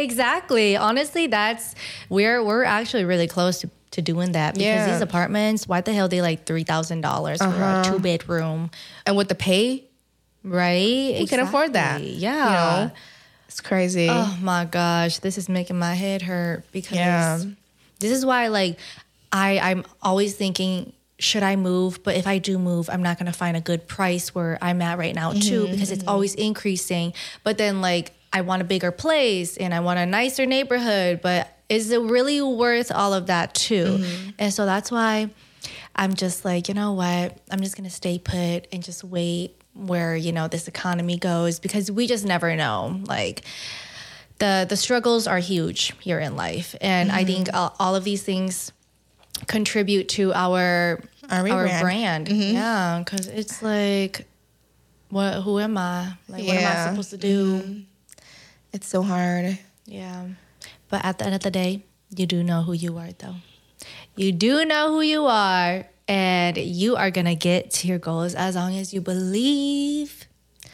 Exactly. Honestly, we're actually really close to doing that because these apartments, why the hell they like $3,000 for a 2-bedroom? And with the pay, right? Who can afford that? Yeah. It's crazy. Oh my gosh, this is making my head hurt because this is why like I'm always thinking, should I move? But if I do move, I'm not going to find a good price where I'm at right now too, because it's always increasing. But then like I want a bigger place and I want a nicer neighborhood, but is it really worth all of that too? And so that's why I'm just like, you know what? I'm just going to stay put and just wait where, this economy goes, because we just never know. Like the struggles are huge here in life. And I think all of these things contribute to our brand. Yeah. Cause it's like, who am I? Like, what am I supposed to do? It's so hard. Yeah. But at the end of the day, you do know who you are though. You do know who you are. And you are going to get to your goals as long as you believe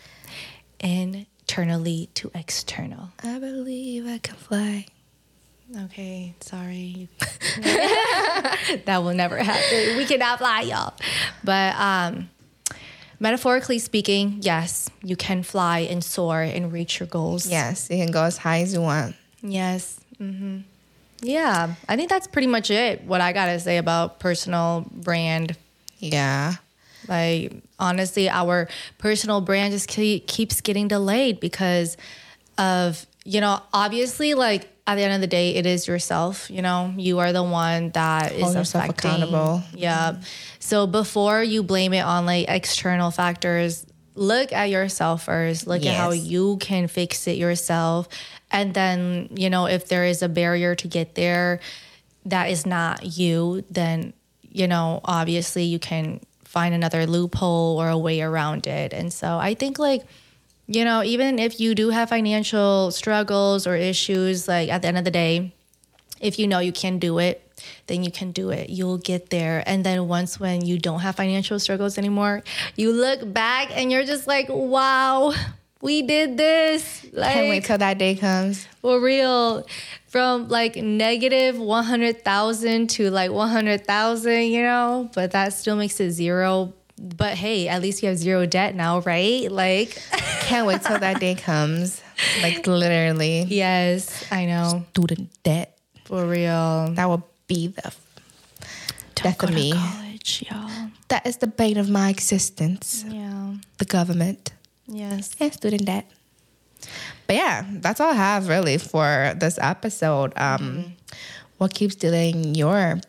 internally to external. I believe I can fly. Okay, sorry. That will never happen. We cannot fly, y'all. But metaphorically speaking, yes, you can fly and soar and reach your goals. Yes, you can go as high as you want. Yes. Mm-hmm. Yeah, I think that's pretty much it. What I gotta say about personal brand. Yeah. Like, honestly, our personal brand just keeps getting delayed because of, obviously, like, at the end of the day, it is yourself. You are the one that is yourself affecting. Accountable. Yeah. So before you blame it on, like, external factors, look at yourself first. Look at how you can fix it yourself. And then, if there is a barrier to get there that is not you, then, obviously you can find another loophole or a way around it. And so I think, like, even if you do have financial struggles or issues, like, at the end of the day, if you can do it, then you can do it. You'll get there. And then when you don't have financial struggles anymore, you look back and you're just like, wow, we did this. Like, can't wait till that day comes. For real. From like negative 100,000 to like 100,000, but that still makes it zero. But hey, at least you have zero debt now, right? Like, can't wait till that day comes. Like, literally. Yes, I know. Student debt. For real. That will be the death of me. College, y'all. That is the bane of my existence. Yeah. The government. Yes. And student debt. But yeah, that's all I have really for this episode. What keeps delaying your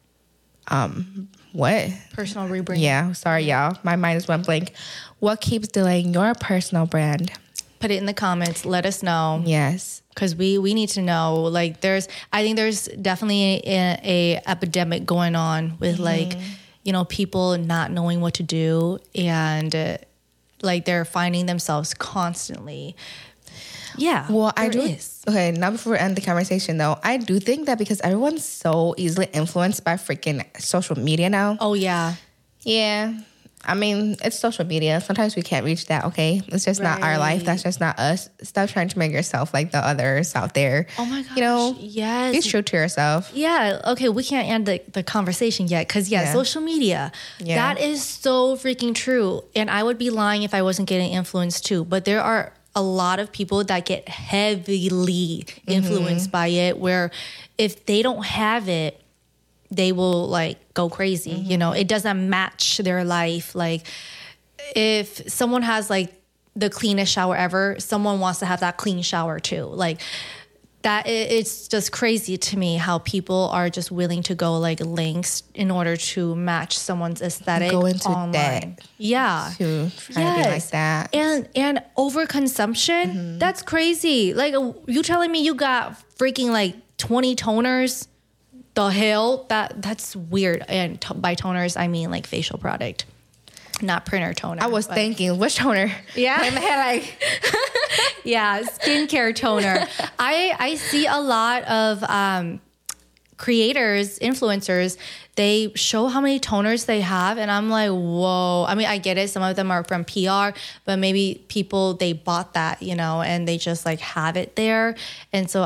what? Personal rebrand. Yeah, sorry y'all. My mind just went blank. What keeps delaying your personal brand? Put it in the comments. Let us know. Yes. Because we need to know. Like, I think there's definitely a epidemic going on with like, people not knowing what to do, and like they're finding themselves constantly. Yeah. Well, okay, now before we end the conversation though, I do think that because everyone's so easily influenced by freaking social media now. Oh, yeah. Yeah. I mean, it's social media. Sometimes we can't reach that, okay? It's just not our life. That's just not us. Stop trying to make yourself like the others out there. Oh, my gosh. Yes. Be true to yourself. Yeah. Okay, we can't end the conversation yet because, social media. Yeah. That is so freaking true. And I would be lying if I wasn't getting influenced too. But there are a lot of people that get heavily influenced by it, where if they don't have it, they will like go crazy. It doesn't match their life. Like, if someone has like the cleanest shower ever, someone wants to have that clean shower too. Like, that it's just crazy to me how people are just willing to go like lengths in order to match someone's aesthetic. Go into online. debt. Yeah. To try to be like that. And overconsumption, that's crazy. Like, you telling me you got freaking like 20 toners? The hell? That's weird. And by toners, I mean like facial product, not printer toner. I was thinking, which toner? Yeah. In my head, like, yeah, skincare toner. I see a lot of creators, influencers, they show how many toners they have, and I'm like, whoa. I mean, I get it. Some of them are from PR, but maybe people, they bought that, and they just like have it there. And so